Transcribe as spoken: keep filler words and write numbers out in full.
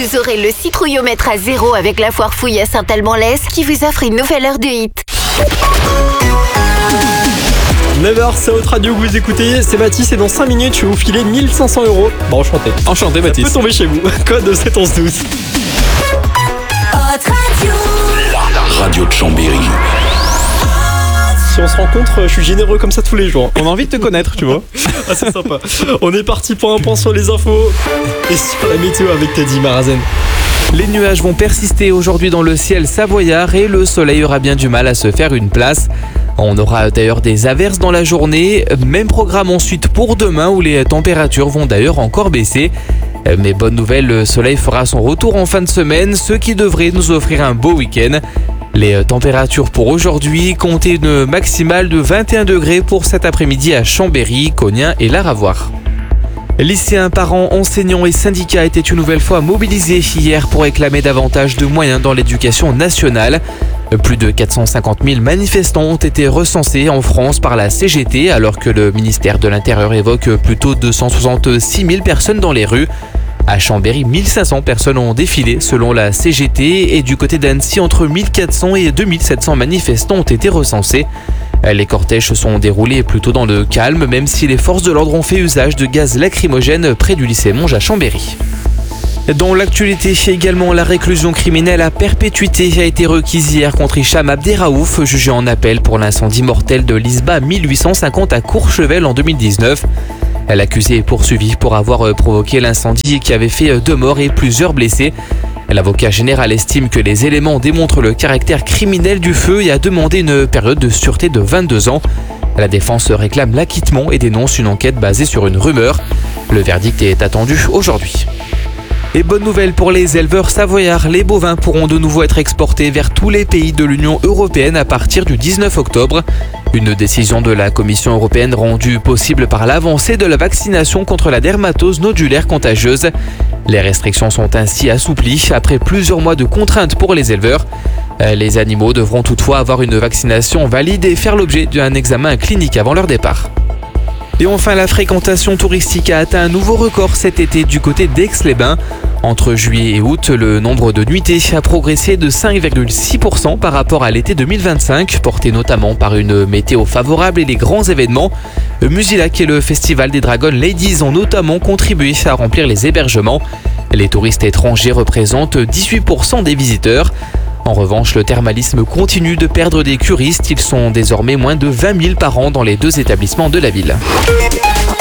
Vous aurez le citrouillomètre à zéro avec la foire fouille à Saint-Alban-l'Est qui vous offre une nouvelle heure de hit. neuf heures, c'est Haute Radio que vous écoutez, c'est Mathis et dans cinq minutes je vais vous filer mille cinq cents euros. Bon, enchanté. Enchanté Mathis. Ça peut tomber chez vous. Code sept onze douze. Haute Radio. La radio de Chambéry. Si on se rencontre, je suis généreux comme ça tous les jours. On a envie de te connaître, tu vois. Ah, c'est sympa. On est parti pour un point sur les infos et sur la météo avec Teddy Marazen. Les nuages vont persister aujourd'hui dans le ciel savoyard et le soleil aura bien du mal à se faire une place. On aura d'ailleurs des averses dans la journée. Même programme ensuite pour demain où les températures vont d'ailleurs encore baisser. Mais bonne nouvelle, le soleil fera son retour en fin de semaine, ce qui devrait nous offrir un beau week-end. Les températures pour aujourd'hui, comptez une maximale de vingt et un degrés pour cet après-midi à Chambéry, Cognin et Laravoir. Lycéens, parents, enseignants et syndicats étaient une nouvelle fois mobilisés hier pour réclamer davantage de moyens dans l'éducation nationale. Plus de quatre cent cinquante mille manifestants ont été recensés en France par la C G T alors que le ministère de l'Intérieur évoque plutôt deux cent soixante-six mille personnes dans les rues. À Chambéry, mille cinq cents personnes ont défilé selon la C G T et du côté d'Annecy, entre mille quatre cents et deux mille sept cents manifestants ont été recensés. Les cortèges se sont déroulés plutôt dans le calme, même si les forces de l'ordre ont fait usage de gaz lacrymogène près du lycée Monge à Chambéry. Dans l'actualité, également, la réclusion criminelle à perpétuité a été requise hier contre Hicham Abderraouf, jugé en appel pour l'incendie mortel de l'Isba mille huit cent cinquante à Courchevel en deux mille dix-neuf. L'accusé est poursuivi pour avoir provoqué l'incendie qui avait fait deux morts et plusieurs blessés. L'avocat général estime que les éléments démontrent le caractère criminel du feu et a demandé une période de sûreté de vingt-deux ans. La défense réclame l'acquittement et dénonce une enquête basée sur une rumeur. Le verdict est attendu aujourd'hui. Et bonne nouvelle pour les éleveurs savoyards, les bovins pourront de nouveau être exportés vers tous les pays de l'Union européenne à partir du dix-neuf octobre. Une décision de la Commission européenne rendue possible par l'avancée de la vaccination contre la dermatose nodulaire contagieuse. Les restrictions sont ainsi assouplies après plusieurs mois de contraintes pour les éleveurs. Les animaux devront toutefois avoir une vaccination valide et faire l'objet d'un examen clinique avant leur départ. Et enfin, la fréquentation touristique a atteint un nouveau record cet été du côté d'Aix-les-Bains. Entre juillet et août, le nombre de nuitées a progressé de cinq virgule six pour cent par rapport à l'été deux mille vingt-cinq, porté notamment par une météo favorable et les grands événements. Musilac et le festival des Dragon Ladies ont notamment contribué à remplir les hébergements. Les touristes étrangers représentent dix-huit pour cent des visiteurs. En revanche, le thermalisme continue de perdre des curistes. Ils sont désormais moins de vingt mille par an dans les deux établissements de la ville.